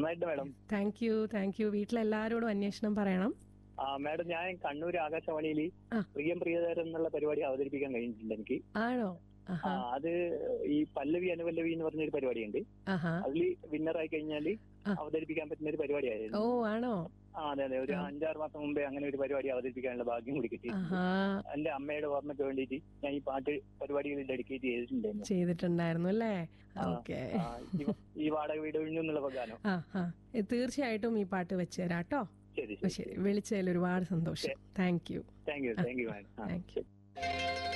നന്നായിട്ട് madam. Thank you. വീട്ടിലെല്ലാരോടും അന്വേഷണം പറയണം. മാഡം, ഞാൻ കണ്ണൂർ ആകാശവാണിയിൽ ആ. പ്രിയം പ്രിയതരം എന്നുള്ള പരിപാടി അവതരിപ്പിക്കാൻ കഴിഞ്ഞിട്ടുണ്ട് എനിക്ക്. ആണോ? അത് ഈ പല്ലവി അനുപല്ലവി എന്ന് പറഞ്ഞൊരു പരിപാടിയുണ്ട്. അതിൽ വിന്നറായി കഴിഞ്ഞാൽ അവതരിപ്പിക്കാൻ പറ്റുന്ന ഒരു പരിപാടിയായിരുന്നു. ഓ ആണോ? അതെ. ഒരു 5-6 മാസം മുമ്പേ അങ്ങനെ ഒരു പരിപാടി അവതരിപ്പിക്കാനുള്ള ഭാഗ്യം കൂടി കിട്ടി. എന്റെ അമ്മയുടെ ഓർമ്മയ്ക്ക് വേണ്ടിയിട്ട് ഞാൻ ഈ പാട്ട് പരിപാടികൾ ഡെഡിക്കേറ്റ് ചെയ്തിട്ടുണ്ടായിരുന്നു അല്ലേ? ഓക്കെ. ഈ വാടക വീട് ഒഴിഞ്ഞു എന്നുള്ള ഗാനം. തീർച്ചയായിട്ടും ഈ പാട്ട് വെച്ച് തരാം കേട്ടോ. ശരി. വിളിച്ചതിൽ ഒരുപാട് സന്തോഷം. Thank you. Madam. Thank you.